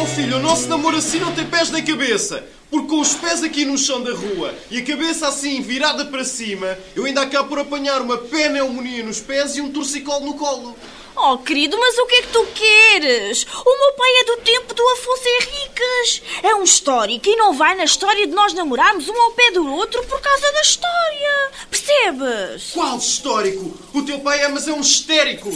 meu filho, o nosso namoro assim não tem pés nem cabeça. Porque com os pés aqui no chão da rua e a cabeça assim virada para cima, eu ainda acabo por apanhar uma pneumonia nos pés e um torcicolo no colo. Oh, querido, mas o que é que tu queres? O meu pai é do tempo do Afonso Henriques. É um histórico e não vai na história de nós namorarmos um ao pé do outro por causa da história. Percebes? Qual histórico? O teu pai é um histérico.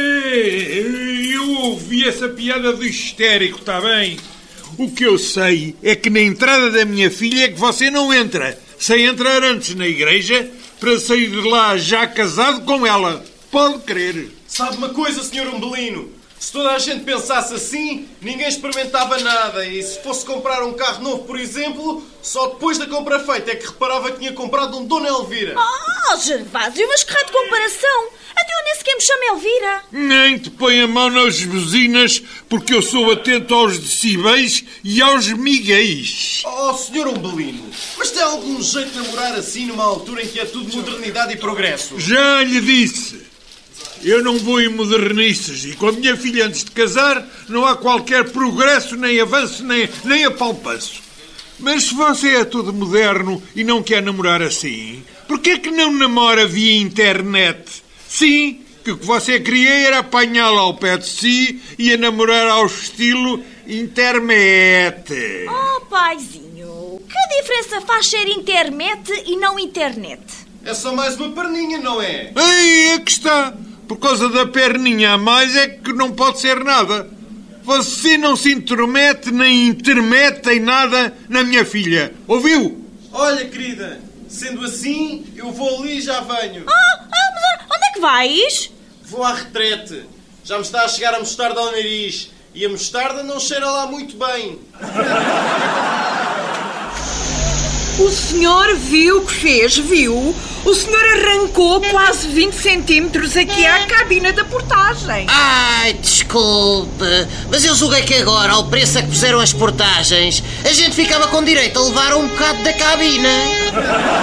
Eu ouvi essa piada do histérico, está bem? O que eu sei é que na entrada da minha filha é que você não entra. Sem entrar antes na igreja para sair de lá já casado com ela. Pode crer. Sabe uma coisa, Sr. Umbelino? Se toda a gente pensasse assim, ninguém experimentava nada. E se fosse comprar um carro novo, por exemplo, só depois da compra feita é que reparava que tinha comprado um Dona Elvira. Oh, Gervásio, mas que raio de comparação? Até eu nem sequer me chamo Elvira. Nem te põe a mão nas buzinas, porque eu sou atento aos decibéis e aos miguéis. Oh, Sr. Umbelino, mas tem algum jeito de namorar assim numa altura em que é tudo modernidade e progresso? Já lhe disse. Eu não vou em modernices e com a minha filha antes de casar não há qualquer progresso, nem avanço, nem apalpaço. Mas se você é todo moderno e não quer namorar assim, por que é que não namora via internet? Sim, que o que você queria era apanhá-la ao pé de si e a namorar ao estilo internet. Oh, paizinho, que diferença faz ser internet e não internet? É só mais uma perninha, não é? Aí é que está. Por causa da perninha a mais é que não pode ser nada. Você não se intromete nem intermete em nada na minha filha. Ouviu? Olha, querida, sendo assim, eu vou ali e já venho. Mas onde é que vais? Vou à retrete. Já me está a chegar a mostarda ao nariz. E a mostarda não cheira lá muito bem. O senhor viu o que fez, viu? O senhor arrancou quase 20 centímetros aqui à cabina da portagem. Ai, desculpe, mas eu julguei que agora, ao preço a que puseram as portagens, a gente ficava com direito a levar um bocado da cabina.